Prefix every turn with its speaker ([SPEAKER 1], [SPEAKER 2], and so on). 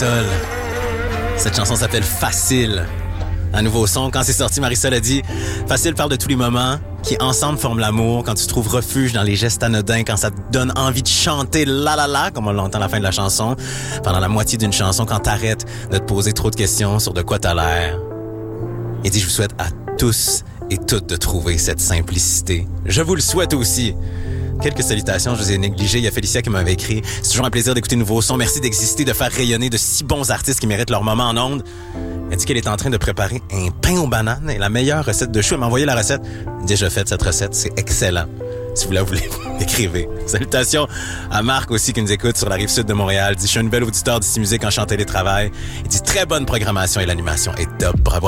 [SPEAKER 1] Marisol. Cette chanson s'appelle Facile. Un nouveau son. Quand c'est sorti, Marisol a dit « Facile parle de tous les moments qui ensemble forment l'amour, quand tu trouves refuge dans les gestes anodins, quand ça te donne envie de chanter la la la, comme on l'entend à la fin de la chanson, pendant la moitié d'une chanson, quand t'arrêtes de te poser trop de questions sur de quoi t'as l'air. » Il dit « Je vous souhaite à tous et toutes de trouver cette simplicité. Je vous le souhaite aussi. » Quelques salutations, je vous ai négligé. Il y a Félicia qui m'avait écrit. C'est toujours un plaisir d'écouter de nouveaux sons. Merci d'exister, de faire rayonner de si bons artistes qui méritent leur moment en ondes. Elle dit qu'elle est en train de préparer un pain aux bananes et la meilleure recette de chou. Elle m'a envoyé la recette. Déjà faite cette recette, c'est excellent. Si vous la voulez, écrivez. Salutations à Marc aussi qui nous écoute sur la rive sud de Montréal. Il dit, je suis un nouvel auditeur d'ici Musique en chant télétravail. Il dit, très bonne programmation et l'animation est top. Bravo.